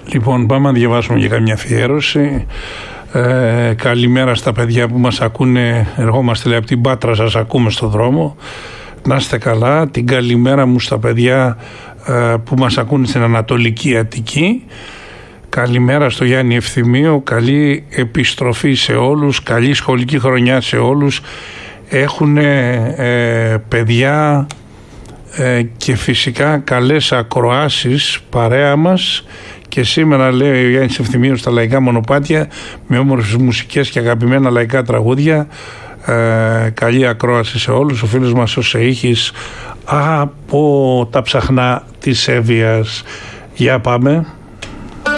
Λοιπόν, πάμε να διαβάσουμε για καμιά αφιέρωση. Καλημέρα στα παιδιά που μας ακούνε. Ερχόμαστε από την Πάτρα, σας ακούμε στο δρόμο. Να είστε καλά. Την καλημέρα μου στα παιδιά που μας ακούνε στην Ανατολική Αττική. Καλημέρα στο Γιάννη Ευθυμίου. Καλή επιστροφή σε όλους. Καλή σχολική χρονιά σε όλους. Έχουν παιδιά και φυσικά καλές ακροάσεις παρέα μας. Και σήμερα, λέει ο Γιάννης Ευθυμίου, στα λαϊκά μονοπάτια με όμορφες μουσικές και αγαπημένα λαϊκά τραγούδια. Καλή ακρόαση σε όλους. Ο φίλος μας ο Σεΐχης από τα Ψαχνά της Εύβοιας. Για πάμε.